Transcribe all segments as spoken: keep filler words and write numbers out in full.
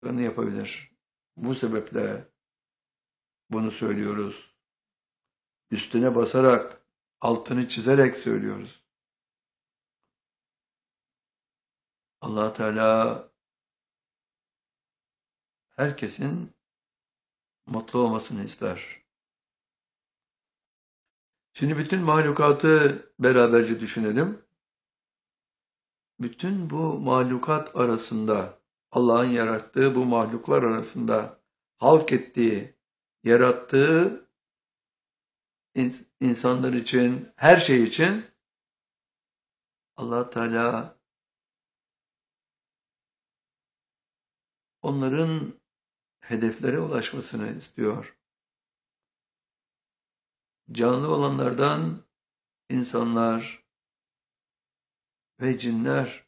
yapabilir. Bu sebeple bunu söylüyoruz. Üstüne basarak, altını çizerek söylüyoruz. Allah Teala herkesin mutlu olmasını ister. Şimdi bütün mahlukatı beraberce düşünelim. Bütün bu mahlukat arasında, Allah'ın yarattığı bu mahluklar arasında halk ettiği, yarattığı insanlar için, her şey için Allah Teala onların hedeflere ulaşmasını istiyor. Canlı olanlardan insanlar ve cinler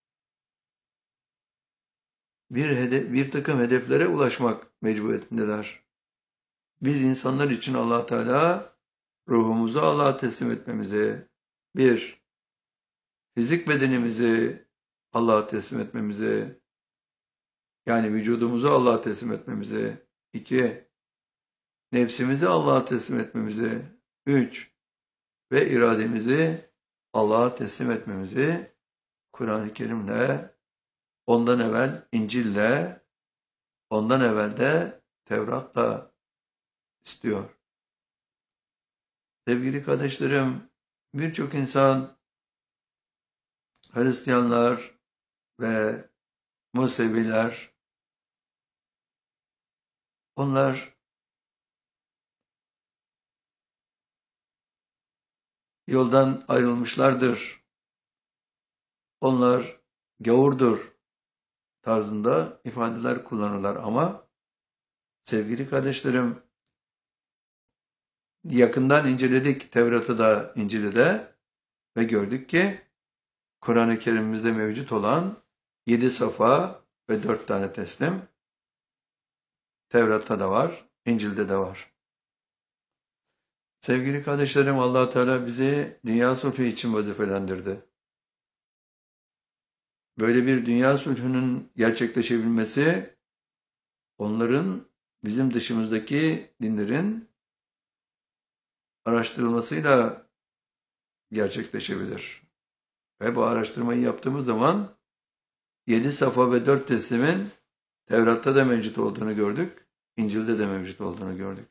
bir, hedef, bir takım hedeflere ulaşmak mecburiyetindeler. Biz insanlar için Allah Teala ruhumuzu Allah'a teslim etmemizi, bir, fizik bedenimizi Allah'a teslim etmemizi, yani vücudumuzu Allah'a teslim etmemizi, iki, nefsimizi Allah'a teslim etmemizi, üç, ve irademizi Allah'a teslim etmemizi Kur'an-ı Kerim'le, ondan evvel İncil'le, ondan evvel de Tevrat'la istiyor. Sevgili kardeşlerim, birçok insan, Hristiyanlar ve Museviler, onlar yoldan ayrılmışlardır. Onlar gavurdur tarzında ifadeler kullanırlar ama sevgili kardeşlerim, yakından inceledik Tevrat'ı da İncil'i de ve gördük ki Kur'an-ı Kerim'imizde mevcut olan yedi safa ve dört tane teslim Tevrat'ta da var, İncil'de de var. Sevgili kardeşlerim, Allah Teala bizi dünya sulhü için vazifelendirdi. Böyle bir dünya sulhünün gerçekleşebilmesi, onların bizim dışımızdaki dinlerin araştırılmasıyla gerçekleşebilir. Ve bu araştırmayı yaptığımız zaman yedi safa ve dört teslimin Tevrat'ta da mevcut olduğunu gördük, İncil'de de mevcut olduğunu gördük.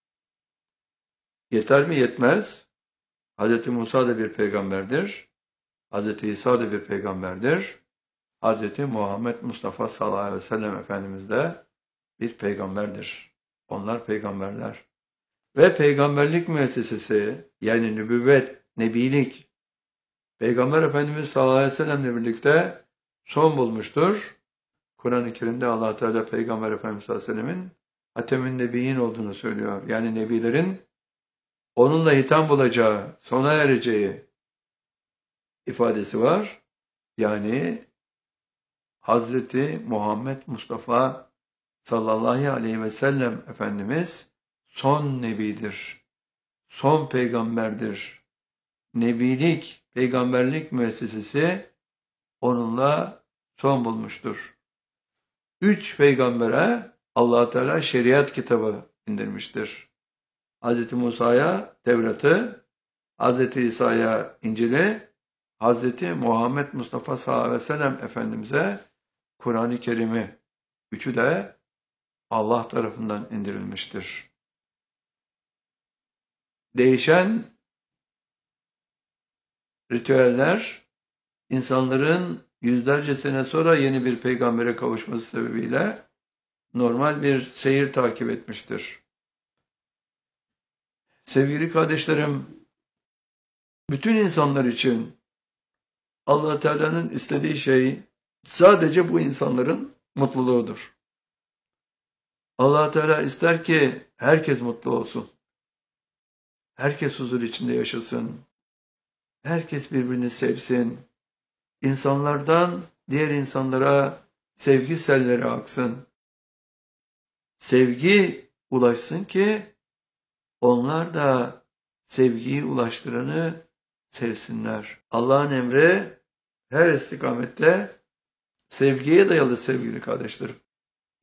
Yeter mi? Yetmez. Hz. Musa da bir peygamberdir. Hz. İsa da bir peygamberdir. Hz. Muhammed Mustafa sallallahu aleyhi ve sellem Efendimiz de bir peygamberdir. Onlar peygamberler. Ve peygamberlik müessesesi, yani nübüvvet, nebilik, Peygamber Efendimiz sallallahu aleyhi ve sellemle birlikte son bulmuştur. Kur'an-ı Kerim'de Allah Teala Peygamber Efendimiz sallallahu aleyhi ve sellemin Hatemün Nebiyyin olduğunu söylüyor. Yani nebilerin onunla hitam bulacağı, sona ereceği ifadesi var. Yani Hazreti Muhammed Mustafa sallallahu aleyhi ve sellem Efendimiz son nebidir, son peygamberdir. Nebilik, peygamberlik müessesesi onunla son bulmuştur. Üç peygambere Allah Teala şeriat kitabı indirmiştir. Hz. Musa'ya Tevrat'ı, Hz. İsa'ya İncil'i, Hz. Muhammed Mustafa sallallahu aleyhi ve sellem Efendimiz'e Kur'an-ı Kerim'i, üçü de Allah tarafından indirilmiştir. Değişen ritüeller, insanların yüzlerce sene sonra yeni bir peygambere kavuşması sebebiyle normal bir seyir takip etmiştir. Sevgili kardeşlerim, bütün insanlar için Allah Teala'nın istediği şey sadece bu insanların mutluluğudur. Allah Teala ister ki herkes mutlu olsun. Herkes huzur içinde yaşasın. Herkes birbirini sevsin. İnsanlardan diğer insanlara sevgi selleri aksın. Sevgi ulaşsın ki onlar da sevgiyi ulaştıranı sevsinler. Allah'ın emri her istikamette sevgiye dayalı sevgili kardeşlerim.